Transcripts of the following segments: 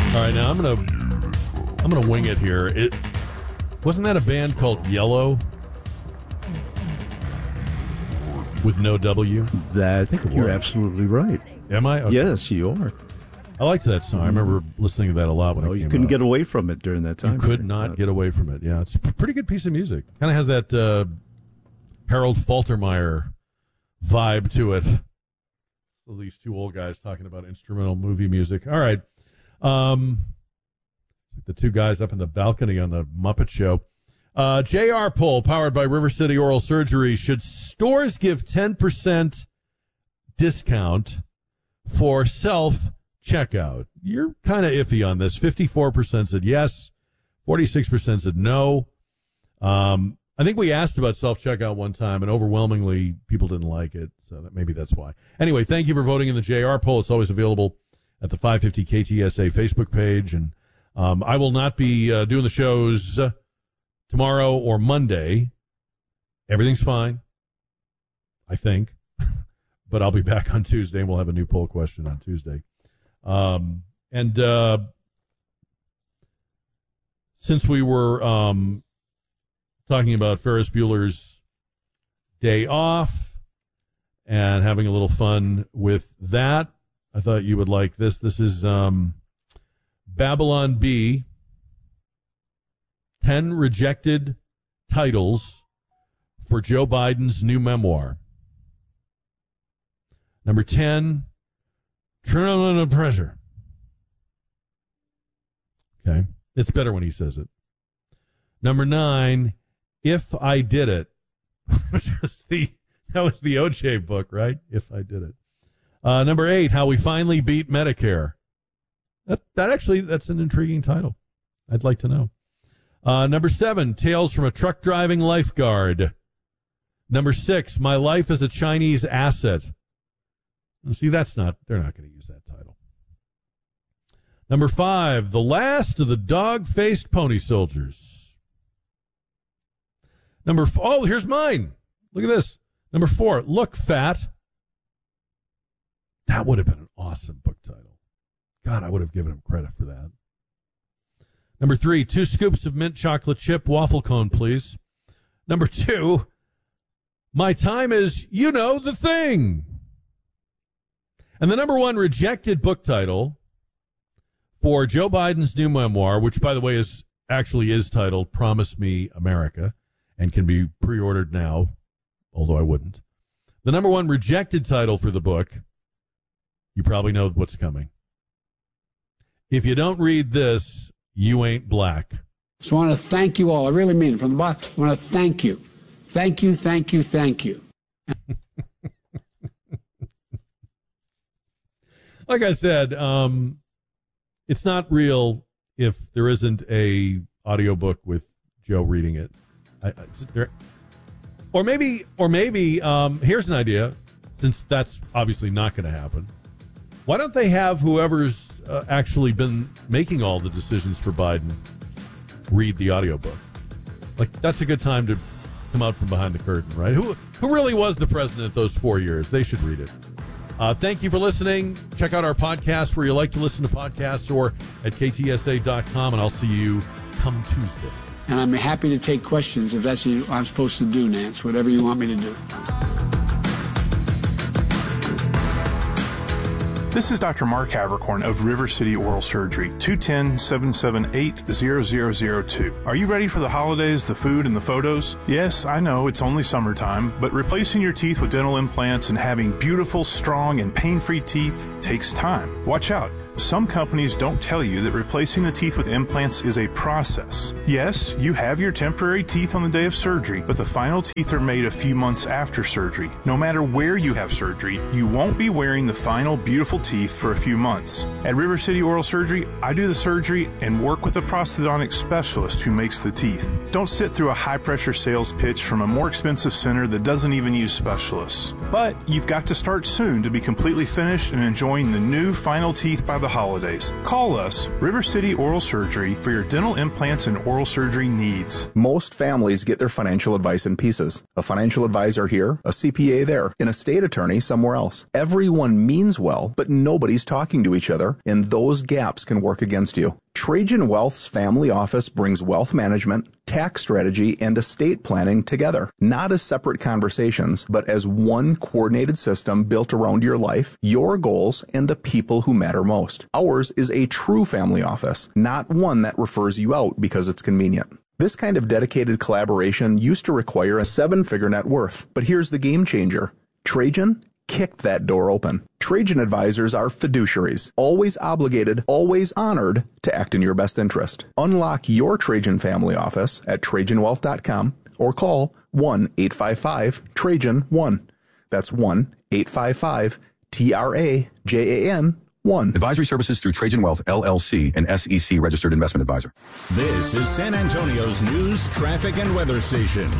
All right, now I'm gonna wing it here. It wasn't that a band called Yellow with no W? I think you're absolutely right. Am I? Okay. Yes, you are. I liked that song. I remember listening to that a lot when it came you couldn't out. get away from it during that time. You could not get away from it. Yeah, it's a pretty good piece of music. Kind of has that Harold Faltermeyer vibe to it. So these two old guys talking about instrumental movie music. All right. The two guys up in the balcony on the Muppet Show. JR poll powered by River City Oral Surgery. Should stores give 10% discount for self-checkout? You're kind of iffy on this. 54% said yes. 46% said no. I think we asked about self-checkout one time, and overwhelmingly people didn't like it, so maybe that's why. Anyway, thank you for voting in the JR poll. It's always available at the 550 KTSA Facebook page, and I will not be doing the shows tomorrow or Monday. Everything's fine, I think, but I'll be back on Tuesday, and we'll have a new poll question on Tuesday. Since we were talking about Ferris Bueller's Day Off and having a little fun with that, I thought you would like this. This is Babylon Bee, 10 rejected titles for Joe Biden's new memoir. Number 10, Turn on the Pressure. Okay. It's better when he says it. Number 9, If I Did It. Which was that was the OJ book, right? If I Did It. Number 8, How We Finally Beat Medicare. That's an intriguing title. I'd like to know. Number 7, Tales from a Truck Driving Lifeguard. Number 6, My Life as a Chinese Asset. See, they're not going to use that title. Number 5, The Last of the Dog-Faced Pony Soldiers. Here's mine. Look at this. Number 4, Look Fat. That would have been an awesome book title. God, I would have given him credit for that. Number 3, 2 scoops of mint chocolate chip waffle cone, please. Number 2, My Time Is, You Know the Thing. And the number 1 rejected book title for Joe Biden's new memoir, which, by the way, is titled Promise Me America and can be pre-ordered now, although I wouldn't. The number 1 rejected title for the book, you probably know what's coming. If you don't read this, you ain't black. So I want to thank you all. I really mean it from the bottom. I want to thank you. Thank you, thank you, thank you. Like I said, it's not real if there isn't a audiobook with Joe reading it. Or maybe, here's an idea, since that's obviously not going to happen. Why don't they have whoever's actually been making all the decisions for Biden read the audiobook? Like, that's a good time to come out from behind the curtain, right? Who really was the president those 4 years? They should read it. Thank you for listening. Check out our podcast where you like to listen to podcasts or at ktsa.com, and I'll see you come Tuesday. And I'm happy to take questions if that's what I'm supposed to do, Nance, whatever you want me to do. This is Dr. Mark Havercorn of River City Oral Surgery, 210-778-0002. Are you ready for the holidays, the food, and the photos? Yes, I know it's only summertime, but replacing your teeth with dental implants and having beautiful, strong, and pain-free teeth takes time. Watch out. Some companies don't tell you that replacing the teeth with implants is a process. Yes, you have your temporary teeth on the day of surgery, but the final teeth are made a few months after surgery. No matter where you have surgery, you won't be wearing the final beautiful teeth for a few months. At River City Oral Surgery, I do the surgery and work with a prosthodontic specialist who makes the teeth. Don't sit through a high-pressure sales pitch from a more expensive center that doesn't even use specialists. But you've got to start soon to be completely finished and enjoying the new final teeth by the holidays. Call us, River City Oral Surgery, for your dental implants and oral surgery needs. Most families get their financial advice in pieces. A financial advisor here, a CPA there, an estate attorney somewhere else. Everyone means well, but nobody's talking to each other, and those gaps can work against you. Trajan Wealth's family office brings wealth management, tax strategy, and estate planning together, not as separate conversations, but as one coordinated system built around your life, your goals, and the people who matter most. Ours is a true family office, not one that refers you out because it's convenient. This kind of dedicated collaboration used to require a 7-figure net worth, but here's the game changer. Trajan kicked that door open. Trajan advisors are fiduciaries, always obligated, always honored to act in your best interest. Unlock your Trajan family office at TrajanWealth.com or call 1-855-TRAJAN-1. That's 1-855-TRAJAN-1. Advisory services through Trajan Wealth, LLC, an SEC registered investment advisor. This is San Antonio's news, traffic, and weather station.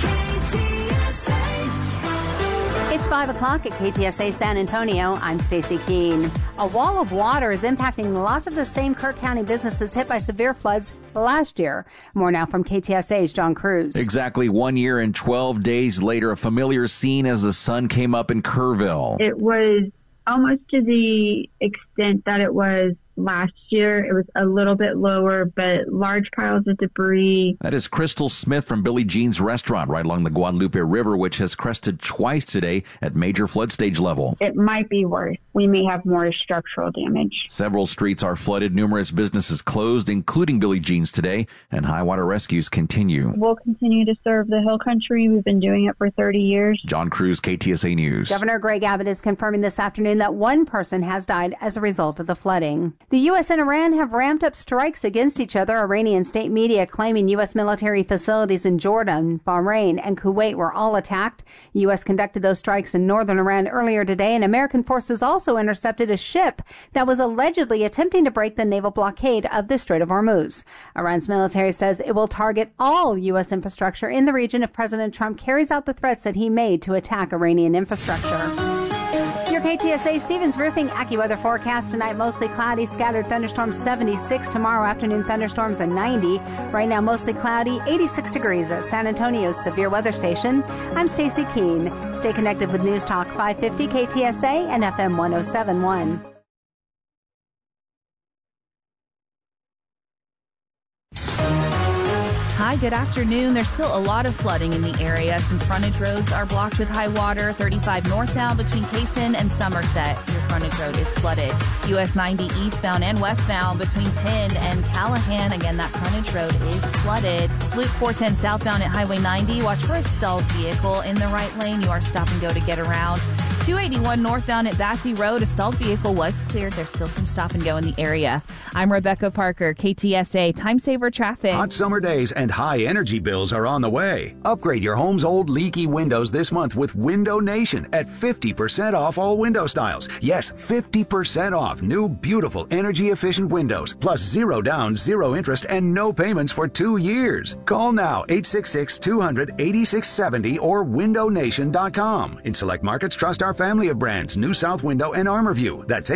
It's 5 o'clock at KTSA San Antonio. I'm Stacy Keene. A wall of water is impacting lots of the same Kirk County businesses hit by severe floods last year. More now from KTSA's John Cruz. Exactly 1 year and 12 days later, a familiar scene as the sun came up in Kerrville. It was almost to the extent that it was last year. It was a little bit lower, but large piles of debris. That is Crystal Smith from Billie Jean's restaurant right along the Guadalupe River, which has crested twice today at major flood stage level. It might be worse. We may have more structural damage. Several streets are flooded, numerous businesses closed, including Billie Jean's today, and high water rescues continue. We'll continue to serve the Hill Country. We've been doing it for 30 years. John Cruz, KTSA News. Governor Greg Abbott is confirming this afternoon that one person has died as a result of the flooding. The U.S. and Iran have ramped up strikes against each other. Iranian state media claiming U.S. military facilities in Jordan, Bahrain, and Kuwait were all attacked. The U.S. conducted those strikes in northern Iran earlier today, and American forces also intercepted a ship that was allegedly attempting to break the naval blockade of the Strait of Hormuz. Iran's military says it will target all U.S. infrastructure in the region if President Trump carries out the threats that he made to attack Iranian infrastructure. Your KTSA Stevens Roofing AccuWeather forecast tonight, mostly cloudy, scattered thunderstorms 76. Tomorrow afternoon, thunderstorms at 90. Right now, mostly cloudy, 86 degrees at San Antonio's severe weather station. I'm Stacy Keene. Stay connected with News Talk 550 KTSA and FM 107.1. Hi, good afternoon. There's still a lot of flooding in the area. Some frontage roads are blocked with high water. 35 northbound between Cason and Somerset. Your frontage road is flooded. US 90 eastbound and westbound between Penn and Callahan. Again, that frontage road is flooded. Loop 410 southbound at Highway 90. Watch for a stalled vehicle in the right lane. You are stop and go to get around. 281 northbound at Bassey Road. A stalled vehicle was cleared. There's still some stop and go in the area. I'm Rebecca Parker, KTSA Time Saver Traffic. Hot summer days and high energy bills are on the way. Upgrade your home's old leaky windows this month with Window Nation at 50% off all window styles. Yes, 50% off new beautiful energy efficient windows, plus zero down, zero interest, and no payments for 2 years. Call now 866-200-8670 or windownation.com. In select markets, trust our family of brands, New South Window and ArmorView. That's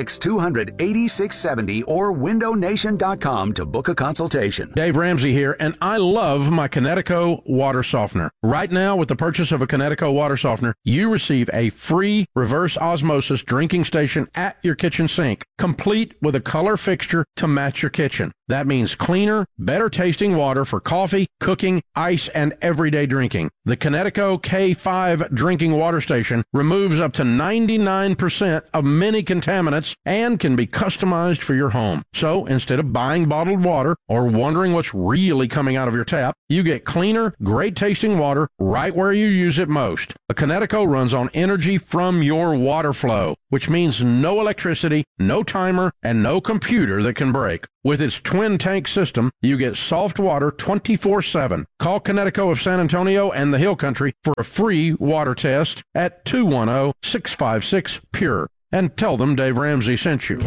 866-200-8670 or windownation.com to book a consultation. Dave Ramsey here, and I love my Connecticut water softener. Right now, with the purchase of a Connecticut water softener, you receive a free reverse osmosis drinking station at your kitchen sink, complete with a color fixture to match your kitchen. That means cleaner, better tasting water for coffee, cooking, ice, and everyday drinking. The Connecticut K5 drinking water station removes up to 99% of many contaminants and can be customized for your home. So instead of buying bottled water or wondering what's really coming out of your tap, you get cleaner, great tasting water right where you use it most. A Connecticut runs on energy from your water flow, which means no electricity, no timer, and no computer that can break. With its twin tank system, you get soft water 24/7. Call Connecticut of San Antonio and the Hill Country for a free water test at 210-656-PURE. And tell them Dave Ramsey sent you.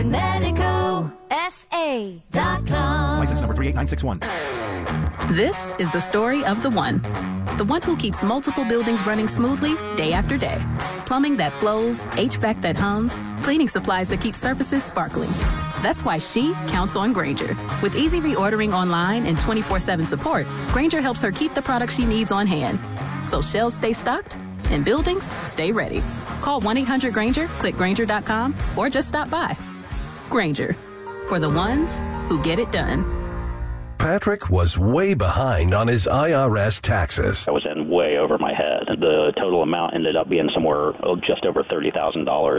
ConnecticutSA.com. License number 38961. This is the story of the one who keeps multiple buildings running smoothly day after day. Plumbing that flows, HVAC that hums, cleaning supplies that keep surfaces sparkling. That's why she counts on Grainger. With easy reordering online and 24/7 support, Grainger helps her keep the products she needs on hand. So shelves stay stocked and buildings stay ready. Call 1-800-GRAINGER, click Grainger.com, or just stop by. Grainger, for the ones who get it done. Patrick was way behind on his IRS taxes. I was in way over my head. The total amount ended up being somewhere just over $30,000.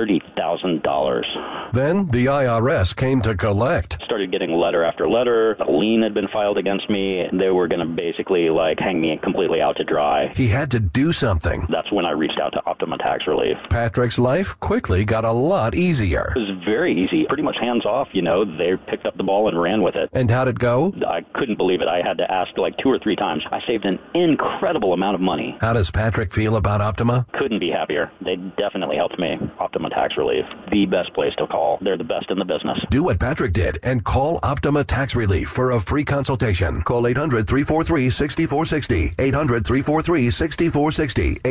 $30,000. Then the IRS came to collect. Started getting letter after letter. A lien had been filed against me. They were going to basically hang me completely out to dry. He had to do something. That's when I reached out to Optima Tax Relief. Patrick's life quickly got a lot easier. It was very easy. Pretty much hands off, They picked up the ball and ran with it. And how'd it go? I couldn't believe it. I had to ask 2 or 3 times. I saved an incredible amount of money. How does Patrick feel about Optima? Couldn't be happier. They definitely helped me. Optima Tax Relief, the best place to call. They're the best in the business. Do what Patrick did and call Optima Tax Relief for a free consultation. Call 800-343-6460. 800-343-6460.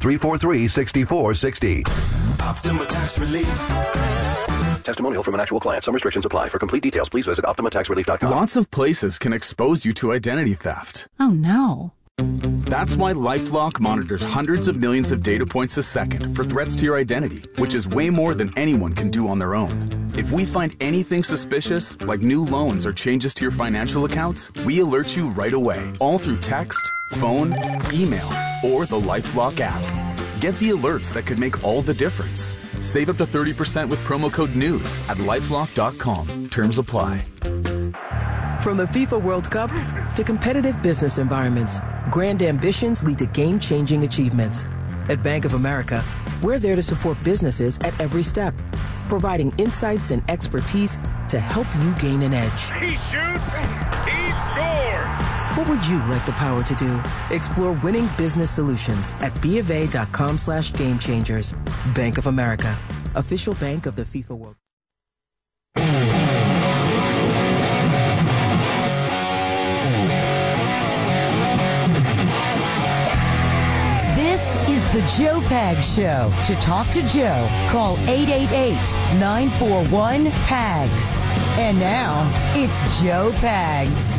800-343-6460. Optima Tax Relief. Testimonial from an actual client. Some restrictions apply. For complete details, please visit OptimaTaxRelief.com. Lots of places can expose you to identity theft. Oh, no. That's why LifeLock monitors hundreds of millions of data points a second for threats to your identity, which is way more than anyone can do on their own. If we find anything suspicious, like new loans or changes to your financial accounts, we alert you right away, all through text, phone, email, or the LifeLock app. Get the alerts that could make all the difference. Save up to 30% with promo code NEWS at LifeLock.com. Terms apply. From the FIFA World Cup to competitive business environments, grand ambitions lead to game-changing achievements. At Bank of America, we're there to support businesses at every step, providing insights and expertise to help you gain an edge. He shoots, he scores! What would you like the power to do? Explore winning business solutions at BofA.com/gamechangers. Bank of America, official bank of the FIFA World. This is the Joe Pags Show. To talk to Joe, call 888-941-PAGS. And now, it's Joe Pags.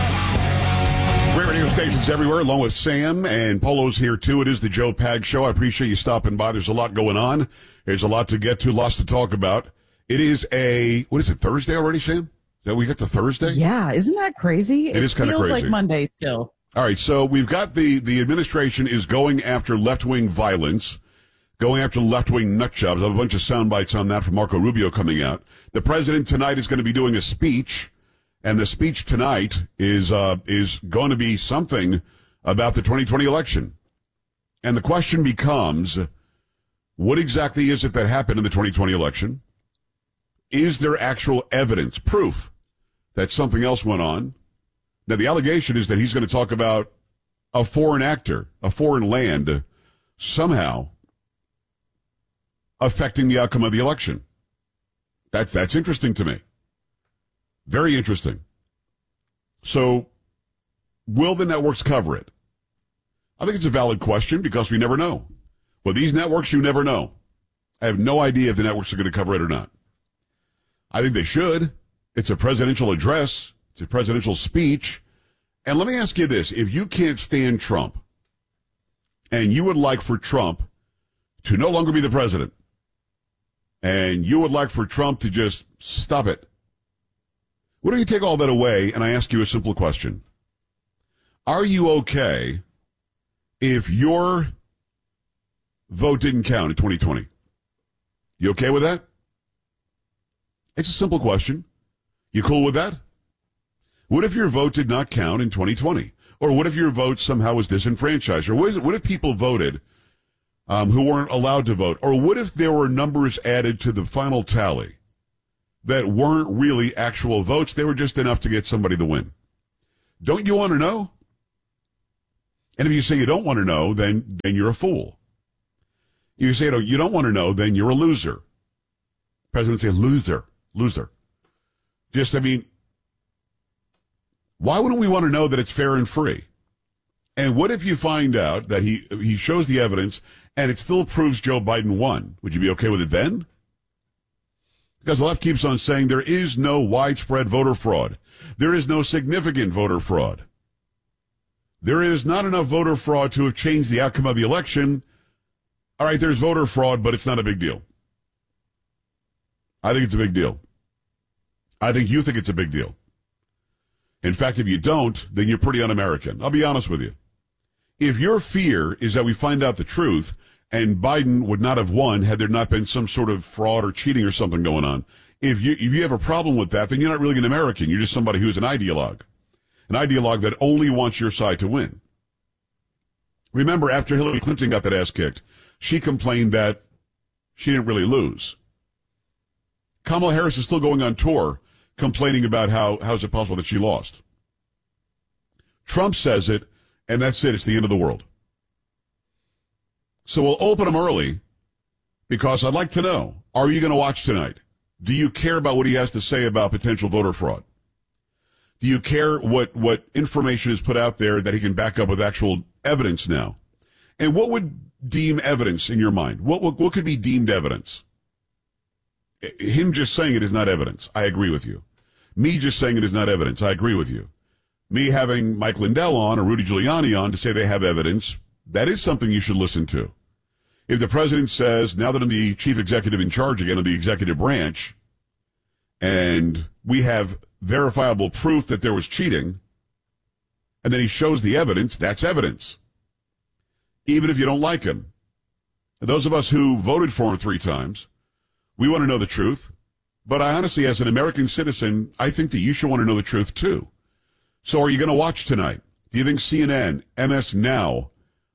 Great radio stations everywhere, along with Sam and Polo's here, too. It is the Joe Pags Show. I appreciate you stopping by. There's a lot going on. There's a lot to get to, lots to talk about. It is Thursday already, Sam? We got to Thursday? Yeah, isn't that crazy? It is kind of crazy. Feels like Monday still. All right, so we've got the administration is going after left-wing violence, going after left-wing nut jobs. I have a bunch of sound bites on that from Marco Rubio coming out. The president tonight is going to be doing a speech. And the speech tonight is going to be something about the 2020 election. And the question becomes, what exactly is it that happened in the 2020 election? Is there actual evidence, proof, that something else went on? Now, the allegation is that he's going to talk about a foreign actor, a foreign land, somehow affecting the outcome of the election. That's interesting to me. Very interesting. So, will the networks cover it? I think it's a valid question because we never know. With these networks, you never know. I have no idea if the networks are going to cover it or not. I think they should. It's a presidential address. It's a presidential speech. And let me ask you this. If you can't stand Trump and you would like for Trump to no longer be the president and you would like for Trump to just stop it, what if you take all that away and I ask you a simple question? Are you okay if your vote didn't count in 2020? You okay with that? It's a simple question. You cool with that? What if your vote did not count in 2020? Or what if your vote somehow was disenfranchised? Or what if people voted who weren't allowed to vote? Or what if there were numbers added to the final tally that weren't really actual votes? They were just enough to get somebody to win. Don't you want to know? And if you say you don't want to know, then you're a fool. If you say you don't want to know, then you're a loser. President say loser. Why wouldn't we want to know that it's fair and free? And what if you find out that he shows the evidence and it still proves Joe Biden won? Would you be okay with it then? Because the left keeps on saying there is no widespread voter fraud. There is no significant voter fraud. There is not enough voter fraud to have changed the outcome of the election. All right, there's voter fraud, but it's not a big deal. I think it's a big deal. I think you think it's a big deal. In fact, if you don't, then you're pretty un-American. I'll be honest with you. If your fear is that we find out the truth and Biden would not have won had there not been some sort of fraud or cheating or something going on, if you have a problem with that, then you're not really an American. You're just somebody who's an ideologue that only wants your side to win. Remember, after Hillary Clinton got that ass kicked, she complained that she didn't really lose. Kamala Harris is still going on tour complaining about how is it possible that she lost. Trump says it, and that's it. It's the end of the world. So we'll open them early because I'd like to know, are you going to watch tonight? Do you care about what he has to say about potential voter fraud? Do you care what information is put out there that he can back up with actual evidence now? And what would deem evidence in your mind? What could be deemed evidence? Him just saying it is not evidence. I agree with you. Me just saying it is not evidence. I agree with you. Me having Mike Lindell on or Rudy Giuliani on to say they have evidence, that is something you should listen to. If the president says, now that I'm the chief executive in charge again of the executive branch, and we have verifiable proof that there was cheating, and then he shows the evidence, that's evidence. Even if you don't like him. And those of us who voted for him 3 times, we want to know the truth. But I honestly, as an American citizen, I think that you should want to know the truth too. So are you going to watch tonight? Do you think CNN, MS Now,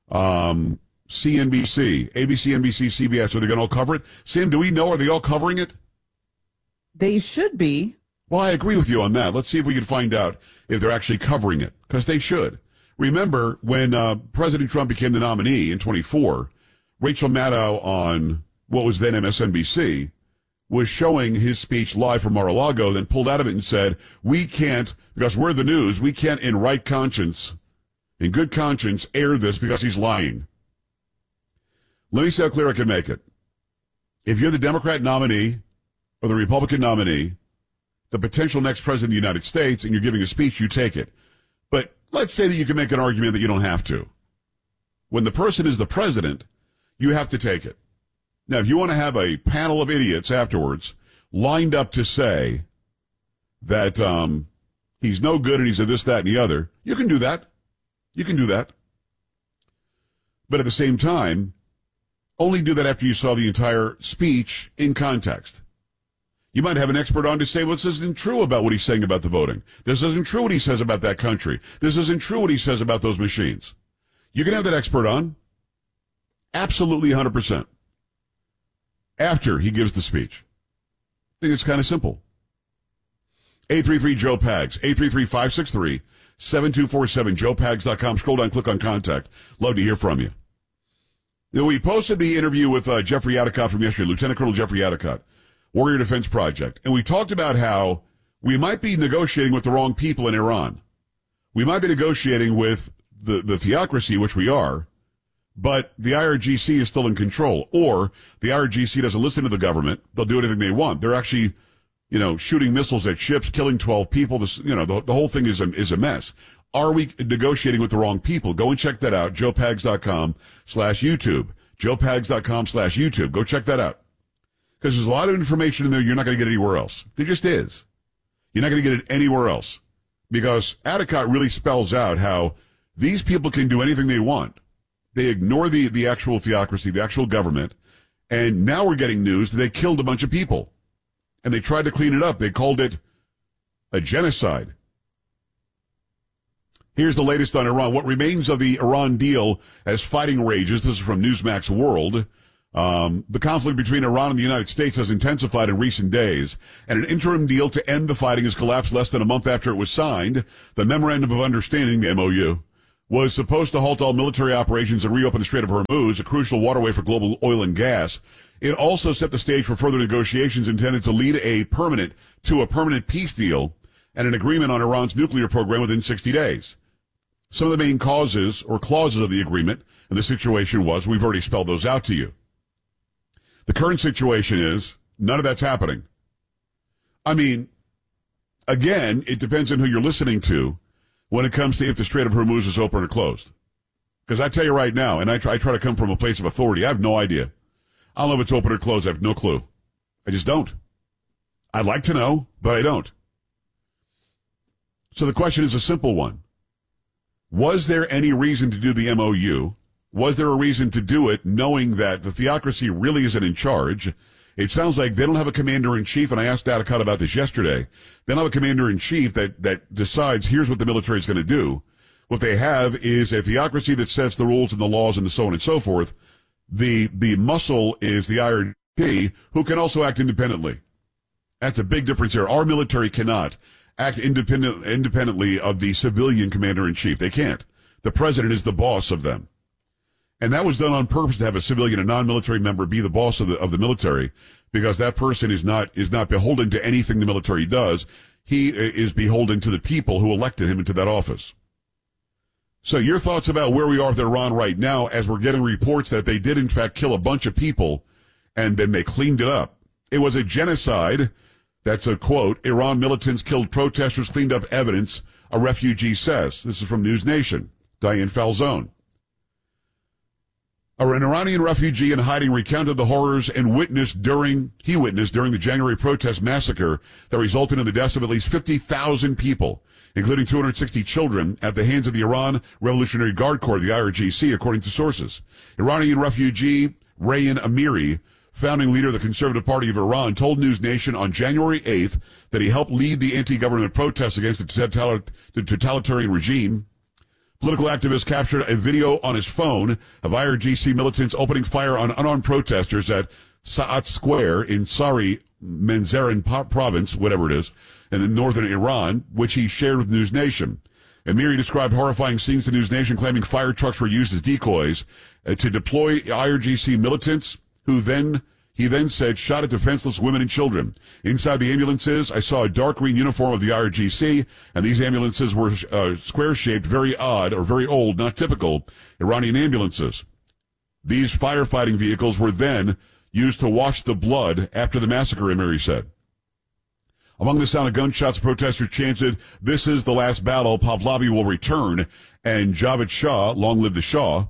CNBC, ABC, NBC, CBS, are they going to all cover it? Sam, do we know, are they all covering it? They should be. Well, I agree with you on that. Let's see if we can find out if they're actually covering it, because they should. Remember, when President Trump became the nominee in 24, Rachel Maddow on what was then MSNBC was showing his speech live from Mar-a-Lago, then pulled out of it and said, we can't, because we're the news, we can't in right conscience, in good conscience, air this because he's lying. Let me see how clear I can make it. If you're the Democrat nominee or the Republican nominee, the potential next president of the United States, and you're giving a speech, you take it. But let's say that you can make an argument that you don't have to. When the person is the president, you have to take it. Now, if you want to have a panel of idiots afterwards lined up to say that he's no good and he's a this, that, and the other, you can do that. You can do that. But at the same time, only do that after you saw the entire speech in context. You might have an expert on to say, well, this isn't true about what he's saying about the voting. This isn't true what he says about that country. This isn't true what he says about those machines. You can have that expert on. Absolutely 100%. After he gives the speech. I think it's kind of simple. 833-JOE-PAGS, 833-563-7247, joepags.com. Scroll down, click on contact. Love to hear from you. Now, we posted the interview with Jeffrey Adicott from yesterday, Lieutenant Colonel Jeffrey Adicott, Warrior Defense Project. And we talked about how we might be negotiating with the wrong people in Iran. We might be negotiating with the theocracy, which we are, but the IRGC is still in control. Or the IRGC doesn't listen to the government. They'll do anything they want. They're actually, shooting missiles at ships, killing 12 people. This, the whole thing is a mess. Are we negotiating with the wrong people? Go and check that out. joepags.com/YouTube. joepags.com/YouTube. Go check that out. Because there's a lot of information in there you're not going to get anywhere else. There just is. You're not going to get it anywhere else. Because Adicott really spells out how these people can do anything they want. They ignore the actual theocracy, the actual government. And now we're getting news that they killed a bunch of people. And they tried to clean it up. They called it a genocide. Here's the latest on Iran. What remains of the Iran deal as fighting rages. This is from Newsmax World. The conflict between Iran and the United States has intensified in recent days, and an interim deal to end the fighting has collapsed less than a month after it was signed. The Memorandum of Understanding, the MOU, was supposed to halt all military operations and reopen the Strait of Hormuz, a crucial waterway for global oil and gas. It also set the stage for further negotiations intended to lead to a permanent peace deal and an agreement on Iran's nuclear program within 60 days. Some of the main causes or clauses of the agreement and the situation was, we've already spelled those out to you. The current situation is none of that's happening. I mean, again, it depends on who you're listening to when it comes to if the Strait of Hormuz is open or closed. Because I tell you right now, and I try to come from a place of authority, I have no idea. I don't know if it's open or closed. I have no clue. I just don't. I'd like to know, but I don't. So the question is a simple one. Was there any reason to do the MOU? Was there a reason to do it knowing that the theocracy really isn't in charge? It sounds like they don't have a commander-in-chief, and I asked Adicott about this yesterday. They don't have a commander-in-chief that decides here's what the military is going to do. What they have is a theocracy that sets the rules and the laws and so on and so forth. The muscle is the IRGC, who can also act independently. That's a big difference here. Our military cannot act independently of the civilian commander-in-chief. They can't. The president is the boss of them. And that was done on purpose to have a civilian, a non-military member, be the boss of the military, because that person is not beholden to anything the military does. He is beholden to the people who elected him into that office. So your thoughts about where we are with Iran right now, as we're getting reports that they did in fact kill a bunch of people, and then they cleaned it up. It was a genocide. That's a quote. Iran militants killed protesters, cleaned up evidence, a refugee says. This is from News Nation. Diane Falzone. An Iranian refugee in hiding recounted the horrors he witnessed during the January protest massacre that resulted in the deaths of at least 50,000 people, including 260 children, at the hands of the Iran Revolutionary Guard Corps, the IRGC, according to sources. Iranian refugee Rayan Amiri, founding leader of the Conservative Party of Iran, told News Nation on January 8th that he helped lead the anti-government protests against the totalitarian regime. Political activists captured a video on his phone of IRGC militants opening fire on unarmed protesters at Sa'at Square in Sari Manzaran province, whatever it is, in northern Iran, which he shared with News Nation. Amiri described horrifying scenes to News Nation, claiming fire trucks were used as decoys to deploy IRGC militants, he then said shot at defenseless women and children. Inside the ambulances, I saw a dark green uniform of the IRGC, and these ambulances were square-shaped, very odd, or very old, not typical Iranian ambulances. These firefighting vehicles were then used to wash the blood after the massacre, Amiri said. Among the sound of gunshots, protesters chanted, "This is the last battle, Pahlavi will return," and Javad Shah, long live the Shah.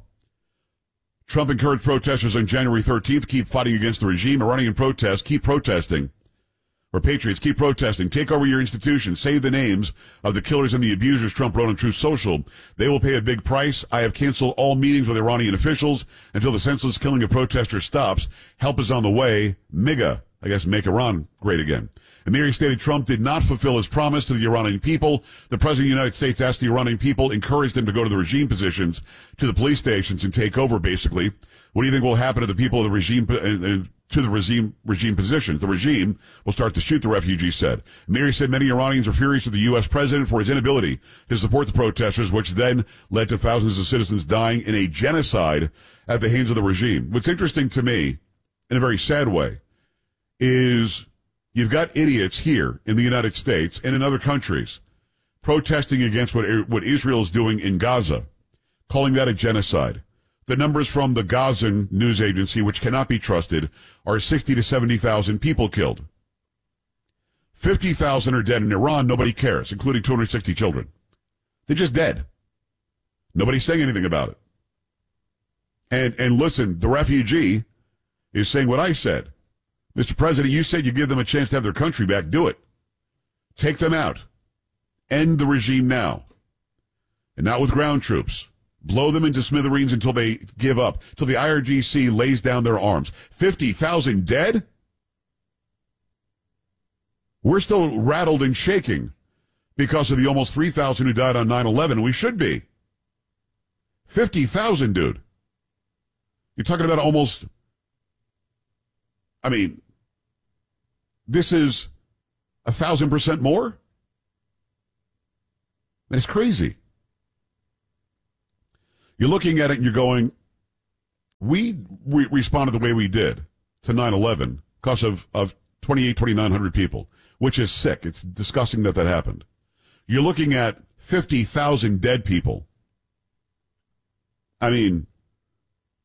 Trump encouraged protesters on January 13th, keep fighting against the regime. Iranian protests, keep protesting. Or patriots, keep protesting. Take over your institutions. Save the names of the killers and the abusers, Trump wrote on Truth Social. They will pay a big price. I have canceled all meetings with Iranian officials until the senseless killing of protesters stops. Help is on the way. MIGA, I guess make Iran great again. Amiri stated Trump did not fulfill his promise to the Iranian people. The President of the United States asked the Iranian people, encouraged them to go to the regime positions, to the police stations, and take over, basically. What do you think will happen to the people of the regime, to the regime positions? The regime will start to shoot, the refugee said. Amiri said many Iranians are furious with the U.S. president for his inability to support the protesters, which then led to thousands of citizens dying in a genocide at the hands of the regime. What's interesting to me, in a very sad way, is you've got idiots here in the United States and in other countries protesting against what Israel is doing in Gaza, calling that a genocide. The numbers from the Gazan news agency, which cannot be trusted, are 60 to 70,000 people killed. 50,000 are dead in Iran. Nobody cares, including 260 children. They're just dead. Nobody's saying anything about it. And listen, the refugee is saying what I said. Mr. President, you said you give them a chance to have their country back. Do it. Take them out. End the regime now. And not with ground troops. Blow them into smithereens until they give up, till the IRGC lays down their arms. 50,000 dead? We're still rattled and shaking because of the almost 3,000 who died on 9/11. We should be. 50,000, dude. You're talking about almost... I mean, this is 1,000% more? And it's crazy. You're looking at it and you're going, we responded the way we did to 9/11 because of 2,900 people, which is sick. It's disgusting that happened. You're looking at 50,000 dead people. I mean,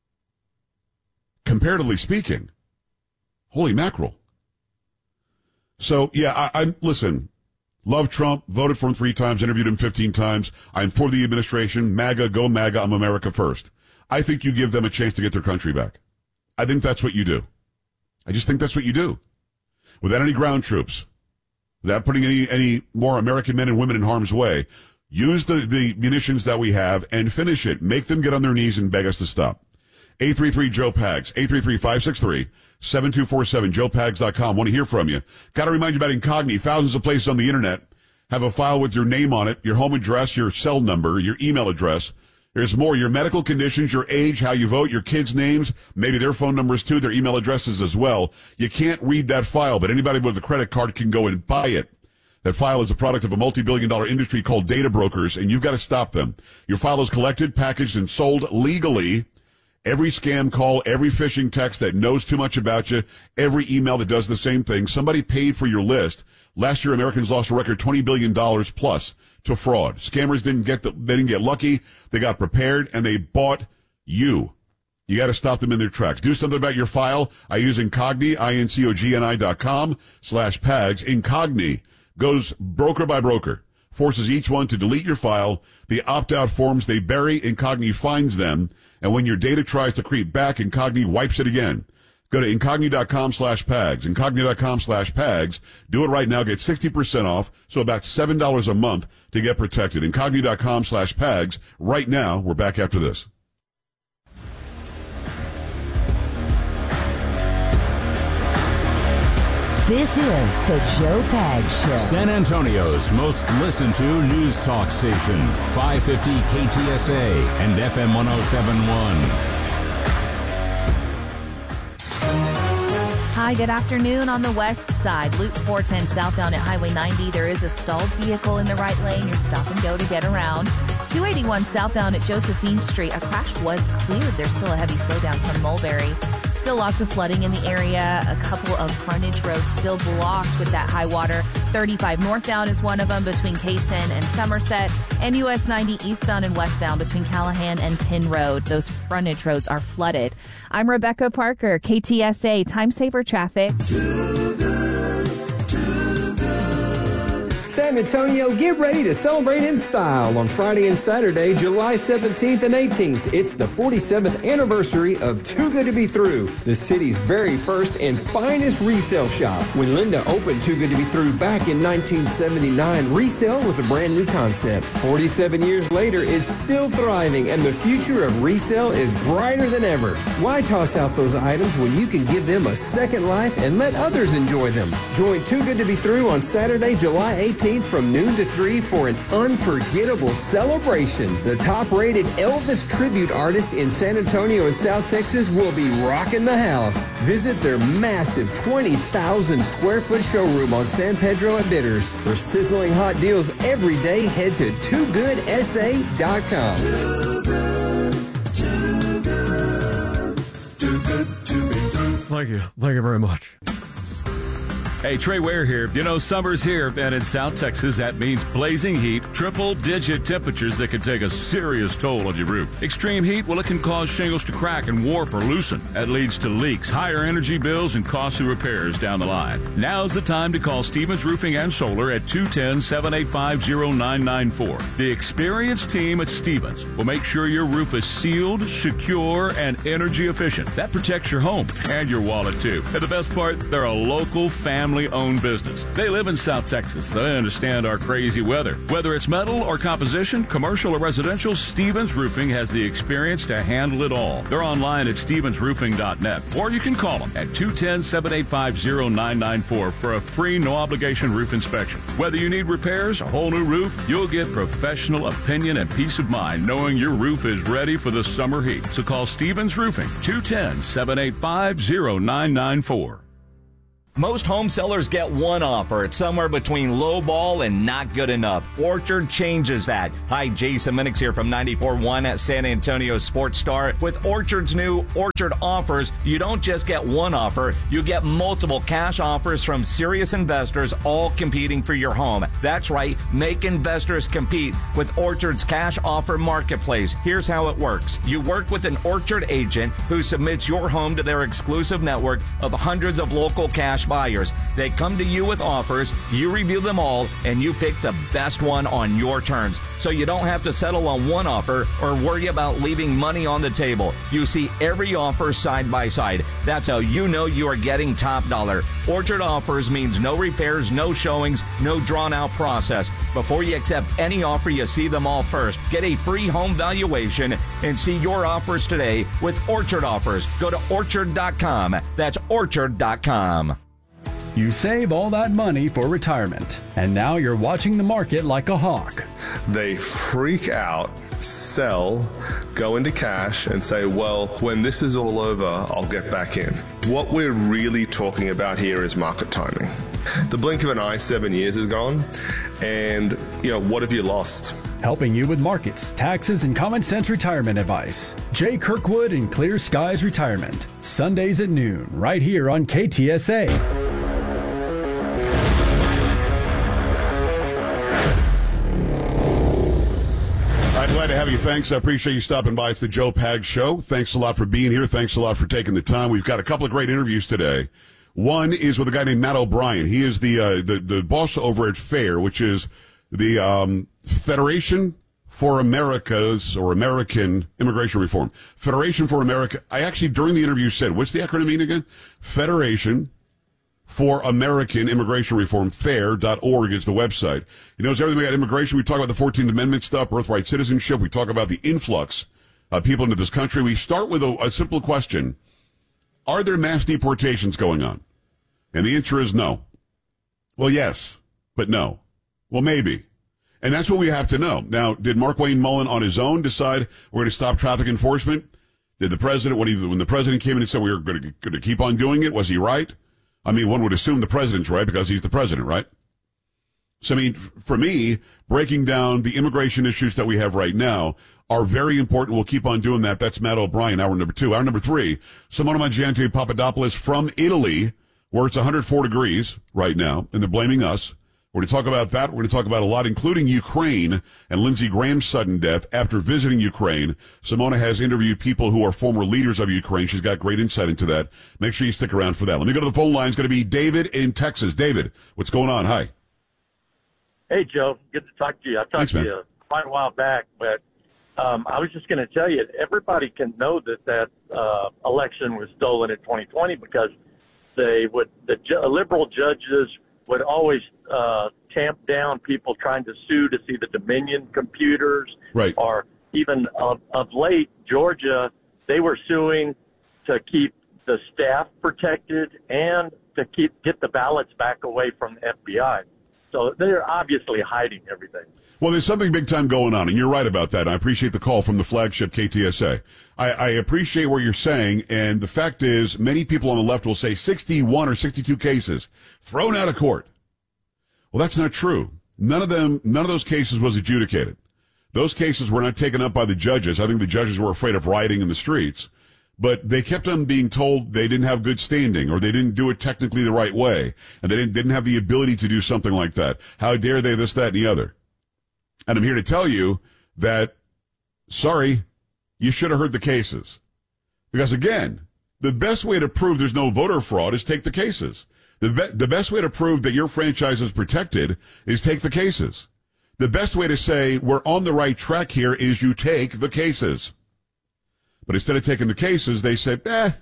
comparatively speaking, holy mackerel. So, yeah, listen, love Trump, voted for him 3 times, interviewed him 15 times. I'm for the administration. MAGA, go MAGA, I'm America first. I think you give them a chance to get their country back. I think that's what you do. I just think that's what you do. Without any ground troops, without putting any more American men and women in harm's way, use the munitions that we have and finish it. Make them get on their knees and beg us to stop. 833-JOE-PAGS, 833-563-7247, joepags.com. Want to hear from you. Got to remind you about Incogni. Thousands of places on the internet have a file with your name on it, your home address, your cell number, your email address. There's more, your medical conditions, your age, how you vote, your kids' names, maybe their phone numbers too, their email addresses as well. You can't read that file, but anybody with a credit card can go and buy it. That file is a product of a multi-billion-dollar industry called data brokers, and you've got to stop them. Your file is collected, packaged, and sold legally. Every scam call, every phishing text that knows too much about you, every email that does the same thing, somebody paid for your list. Last year, Americans lost a record $20 billion plus to fraud. Scammers didn't get lucky. They got prepared and they bought you. You got to stop them in their tracks. Do something about your file. I use Incogni, incogni.com/PAGS. Incogni goes broker by broker, forces each one to delete your file. The opt-out forms they bury, Incogni finds them. And when your data tries to creep back, Incogni wipes it again. Go to incogni.com/PAGS, incogni.com/PAGS. Do it right now. Get 60% off, so about $7 a month to get protected. Incogni.com/PAGS. Right now, we're back after this. This is the Joe Pags Show. San Antonio's most listened to news talk station. 550 KTSA and FM 107.1. Hi, good afternoon. On the west side, Loop 410 southbound at Highway 90, there is a stalled vehicle in the right lane. You're stop and go to get around. 281 southbound at Josephine Street, a crash was cleared. There's still a heavy slowdown from Mulberry. Still lots of flooding in the area. A couple of frontage roads still blocked with that high water. 35 northbound is one of them between Kaysen and Somerset, and US 90 eastbound and westbound between Callahan and Penn Road. Those frontage roads are flooded. I'm Rebecca Parker, KTSA Time Saver Traffic. San Antonio, get ready to celebrate in style on Friday and Saturday, July 17th and 18th. It's the 47th anniversary of Too Good to Be Through, the city's very first and finest resale shop. When Linda opened Too Good to Be Through back in 1979, resale was a brand new concept. 47 years later, it's still thriving, and the future of resale is brighter than ever. Why toss out those items when you can give them a second life and let others enjoy them? Join Too Good to Be Through on Saturday, July 18th from noon to 3 for an unforgettable celebration. The top-rated Elvis tribute artist in San Antonio and South Texas will be rocking the house. Visit their massive 20,000 square foot showroom on San Pedro at Bitters. For sizzling hot deals every day, head to toogoodsA.com. Too good to be through. Thank you very much. Hey, Trey Ware here. You know, summer's here, and in South Texas, that means blazing heat, triple-digit temperatures that can take a serious toll on your roof. Extreme heat, well, it can cause shingles to crack and warp or loosen. That leads to leaks, higher energy bills, and costly repairs down the line. Now's the time to call Stevens Roofing and Solar at 210-785-0994. The experienced team at Stevens will make sure your roof is sealed, secure, and energy efficient. That protects your home and your wallet, too. And the best part, they're a local family-owned business. They live in South Texas. They understand our crazy weather. Whether it's metal or composition, commercial or residential, Stevens Roofing has the experience to handle it all. They're online at stevensroofing.net, or you can call them at 210-785-0994 for a free, no-obligation roof inspection. Whether you need repairs, a whole new roof, you'll get professional opinion and peace of mind knowing your roof is ready for the summer heat. So call Stevens Roofing, 210-785-0994. Most home sellers get one offer. It's somewhere between low ball and not good enough. Orchard changes that. Hi, Jason Minix here from 94.1 at San Antonio Sports Star. With Orchard's new Orchard offers, you don't just get one offer, you get multiple cash offers from serious investors, all competing for your home. That's right, make investors compete with Orchard's cash offer marketplace. Here's how it works. You work with an Orchard agent who submits your home to their exclusive network of hundreds of local cash buyers. They come to you with offers, you review them all, and you pick the best one on your terms. So you don't have to settle on one offer or worry about leaving money on the table. You see every offer side by side. That's how you know you are getting top dollar. Orchard Offers means no repairs, no showings, no drawn-out process. Before you accept any offer, you see them all first. Get a free home valuation and see your offers today with Orchard Offers. Go to Orchard.com. That's Orchard.com. You save all that money for retirement, and now you're watching the market like a hawk. They freak out, sell, go into cash, and say, well, when this is all over, I'll get back in. What we're really talking about here is market timing. The blink of an eye, 7 years is gone, and, what have you lost? Helping you with markets, taxes, and common sense retirement advice. Jay Kirkwood and Clear Skies Retirement. Sundays at noon, right here on KTSA. I'm glad to have you. Thanks. I appreciate you stopping by. It's the Joe Pags Show. Thanks a lot for being here. Thanks a lot for taking the time. We've got a couple of great interviews today. One is with a guy named Matt O'Brien. He is the boss over at FAIR, which is the Federation for America's or American Immigration Reform. Federation for America. I actually, during the interview, said, what's the acronym mean again? Federation for American Immigration Reform. FAIR.org is the website. He knows everything about immigration. We talk about the 14th Amendment stuff, birthright citizenship. We talk about the influx of people into this country. We start with a simple question. Are there mass deportations going on? And the answer is no. Well, yes, but no. Well, maybe. And that's what we have to know. Now, did Mark Wayne Mullen on his own decide we're going to stop traffic enforcement? Did the president, when the president came in and said we were going to keep on doing it, was he right? I mean, one would assume the president's right because he's the president, right? So, I mean, for me, breaking down the immigration issues that we have right now are very important. We'll keep on doing that. That's Matt O'Brien, hour number 2. Hour number 3, Simona Mangiante Papadopoulos from Italy, where it's 104 degrees right now, and they're blaming us. We're going to talk about that. We're going to talk about a lot, including Ukraine and Lindsey Graham's sudden death. After visiting Ukraine, Simona has interviewed people who are former leaders of Ukraine. She's got great insight into that. Make sure you stick around for that. Let me go to the phone line. It's going to be David in Texas. David, what's going on? Hi. Hey, Joe. Good to talk to you. I talked to you quite a while back, but I was just going to tell you, everybody can know that election was stolen in 2020 because the liberal judges would always tamp down people trying to sue to see the Dominion computers. Right. Or even of late, Georgia, they were suing to keep the staff protected and to get the ballots back away from the FBI. So they're obviously hiding everything. Well, there's something big time going on, and you're right about that. I appreciate the call from the flagship KTSA. I appreciate what you're saying, and the fact is many people on the left will say 61 or 62 cases thrown out of court. Well, that's not true. None of those cases was adjudicated. Those cases were not taken up by the judges. I think the judges were afraid of rioting in the streets, but they kept on being told they didn't have good standing or they didn't do it technically the right way, and they didn't have the ability to do something like that. How dare they, this, that, and the other. And I'm here to tell you that, sorry, you should have heard the cases. Because, again, the best way to prove there's no voter fraud is take the cases. The best way to prove that your franchise is protected is take the cases. The best way to say we're on the right track here is you take the cases. But instead of taking the cases, they say,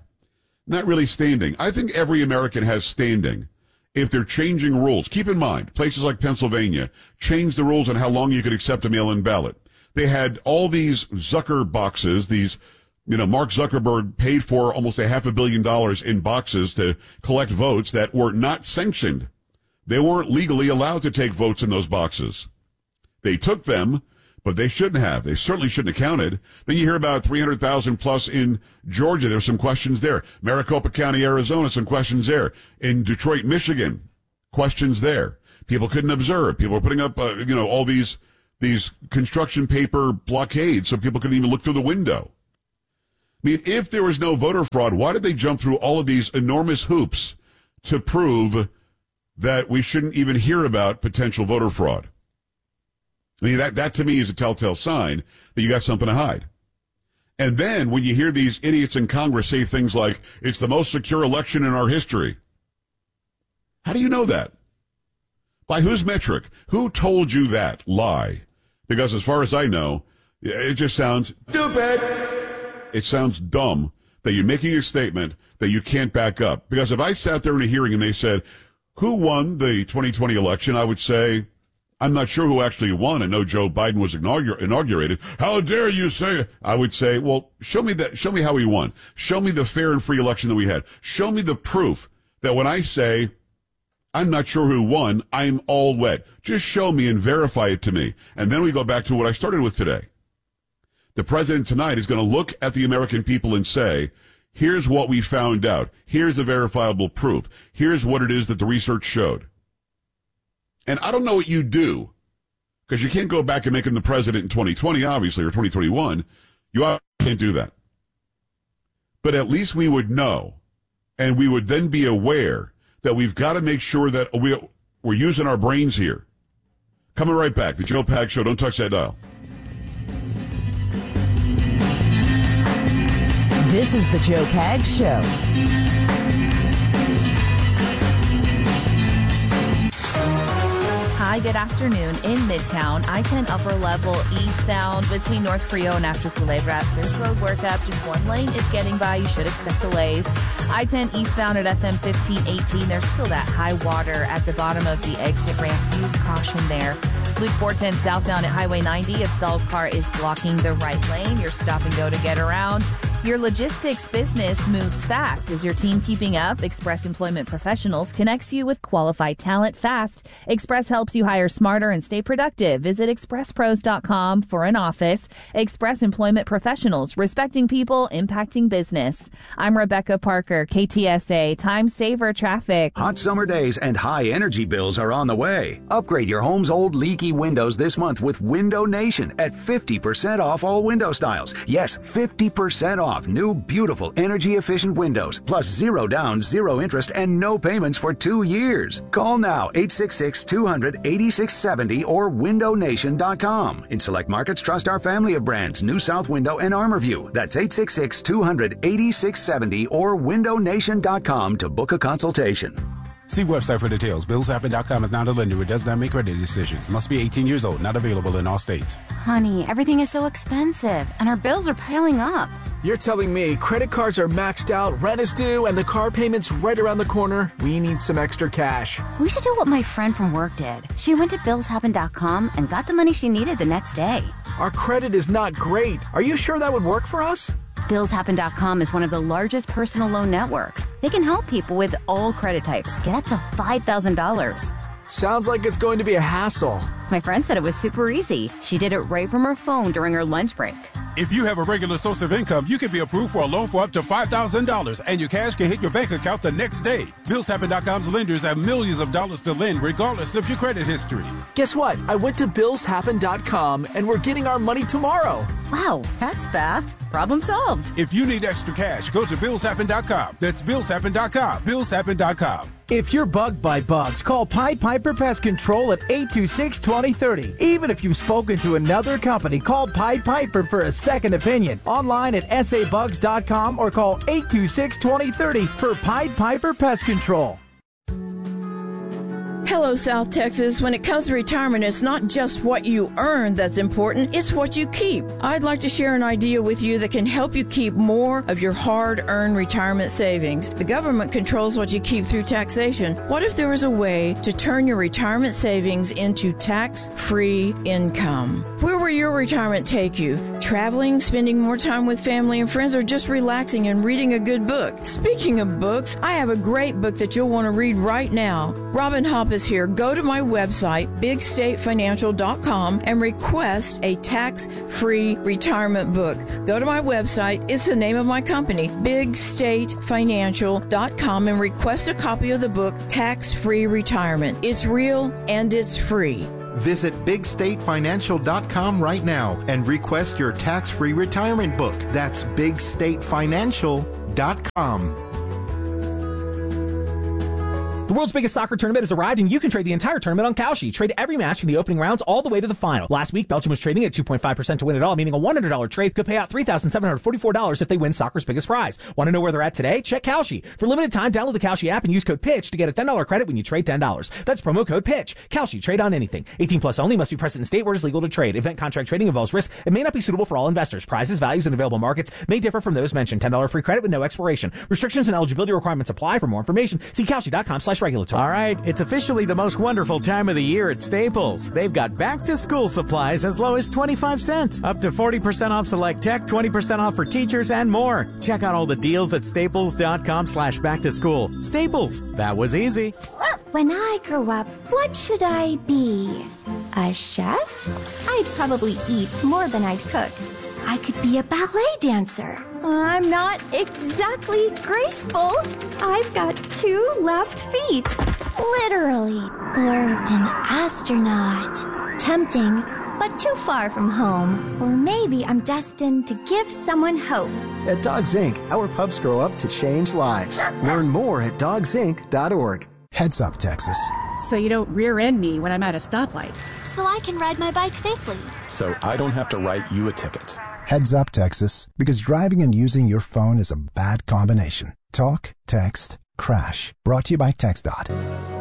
not really standing. I think every American has standing if they're changing rules. Keep in mind, places like Pennsylvania changed the rules on how long you could accept a mail-in ballot. They had all these Zucker boxes, Mark Zuckerberg paid for almost $500 million in boxes to collect votes that were not sanctioned. They weren't legally allowed to take votes in those boxes. They took them, but they shouldn't have. They certainly shouldn't have counted. Then you hear about 300,000 plus in Georgia. There's some questions there. Maricopa County, Arizona, some questions there. In Detroit, Michigan, questions there. People couldn't observe. People were putting up, all these construction paper blockades so people couldn't even look through the window. I mean, if there was no voter fraud, why did they jump through all of these enormous hoops to prove that we shouldn't even hear about potential voter fraud? I mean, that to me is a telltale sign that you got something to hide. And then when you hear these idiots in Congress say things like, it's the most secure election in our history. How do you know that? By whose metric? Who told you that lie? Because as far as I know, it just sounds stupid. It sounds dumb that you're making a statement that you can't back up. Because if I sat there in a hearing and they said, who won the 2020 election, I would say, I'm not sure who actually won. I know Joe Biden was inaugurated. How dare you say it? I would say, well, show me how he won. Show me the fair and free election that we had. Show me the proof that when I say, I'm not sure who won, I'm all wet. Just show me and verify it to me. And then we go back to what I started with today. The president tonight is going to look at the American people and say, here's what we found out. Here's the verifiable proof. Here's what it is that the research showed. And I don't know what you do, because you can't go back and make him the president in 2020, obviously, or 2021. You can't do that. But at least we would know, and we would then be aware that we've got to make sure that we're using our brains here. Coming right back. The Joe Pags Show. Don't touch that dial. This is the Joe Pags Show. Hi, good afternoon. In Midtown, I-10 upper level eastbound between North Frio and after Culebra. There's road work up. Just one lane is getting by. You should expect delays. I-10 eastbound at FM 1518. There's still that high water at the bottom of the exit ramp. Use caution there. Loop 410 southbound at Highway 90. A stalled car is blocking the right lane. Your stop and go to get around. Your logistics business moves fast. Is your team keeping up? Express Employment Professionals connects you with qualified talent fast. Express helps you hire smarter and stay productive. Visit expresspros.com for an office. Express Employment Professionals, respecting people, impacting business. I'm Rebecca Parker, KTSA Time Saver Traffic. Hot summer days and high energy bills are on the way. Upgrade your home's old leaky windows this month with Window Nation at 50% off all window styles. Yes, 50% off new beautiful energy efficient windows, plus 0 down, 0 interest, and no payments for 2 years. Call now 866-200-8670 or windownation.com. In select markets, trust our family of brands, New South Window and ArmorView. That's 866-200-8670 or windownation.com to book a consultation. See website for details. BillsHappen.com is not a lender. It does not make credit decisions. Must be 18 years old. Not available in all states. Honey, everything is so expensive, and our bills are piling up. You're telling me credit cards are maxed out, rent is due, and the car payment's right around the corner? We need some extra cash. We should do what my friend from work did. She went to BillsHappen.com and got the money she needed the next day. Our credit is not great. Are you sure that would work for us? BillsHappen.com is one of the largest personal loan networks. They can help people with all credit types get up to $5,000. Sounds like it's going to be a hassle. My friend said it was super easy. She did it right from her phone during her lunch break. If you have a regular source of income, you can be approved for a loan for up to $5,000, and your cash can hit your bank account the next day. BillsHappen.com's lenders have millions of dollars to lend, regardless of your credit history. Guess what? I went to BillsHappen.com, and we're getting our money tomorrow. Wow, that's fast. Problem solved. If you need extra cash, go to BillsHappen.com. That's BillsHappen.com. BillsHappen.com. If you're bugged by bugs, call Pied Piper Pest Control at 826-2030. Even if you've spoken to another company, call Pied Piper for a second opinion. Online at sabugs.com or call 826-2030 for Pied Piper Pest Control. Hello, South Texas. When it comes to retirement, it's not just what you earn that's important, it's what you keep. I'd like to share an idea with you that can help you keep more of your hard-earned retirement savings. The government controls what you keep through taxation. What if there was a way to turn your retirement savings into tax-free income? Where will your retirement take you? Traveling, spending more time with family and friends, or just relaxing and reading a good book? Speaking of books, I have a great book that you'll want to read right now. Robin Hopp is here. Go to my website, bigstatefinancial.com, and request a tax-free retirement book. Go to my website. It's the name of my company, bigstatefinancial.com, and request a copy of the book, Tax-Free Retirement. It's real and it's free. Visit bigstatefinancial.com right now and request your tax-free retirement book. That's bigstatefinancial.com. The world's biggest soccer tournament has arrived, and you can trade the entire tournament on Kalshi. Trade every match from the opening rounds all the way to the final. Last week, Belgium was trading at 2.5% to win it all, meaning a $100 trade could pay out $3,744 if they win soccer's biggest prize. Want to know where they're at today? Check Kalshi. For limited time, download the Kalshi app and use code PITCH to get a $10 credit when you trade $10. That's promo code PITCH. Kalshi. Trade on anything. 18 plus only. Must be present in state where it is legal to trade. Event contract trading involves risk and may not be suitable for all investors. Prizes, values, and available markets may differ from those mentioned. $10 free credit with no expiration. Restrictions and eligibility requirements apply. For more information, see Kalshi.com/regulatory. All right, it's officially the most wonderful time of the year at Staples. They've got back-to-school supplies as low as 25 cents. Up to 40% off select tech, 20% off for teachers, and more. Check out all the deals at staples.com/back-to-school. Staples, that was easy. When I grow up, what should I be? A chef? I'd probably eat more than I'd cook. I could be a ballet dancer. I'm not exactly graceful. I've got 2 left feet. Literally. Or an astronaut. Tempting, but too far from home. Or maybe I'm destined to give someone hope. At Dogs Inc., our pups grow up to change lives. Learn more at dogsinc.org. Heads up, Texas. So you don't rear end me when I'm at a stoplight. So I can ride my bike safely. So I don't have to write you a ticket. Heads up, Texas, because driving and using your phone is a bad combination. Talk, text, crash. Brought to you by TxDOT.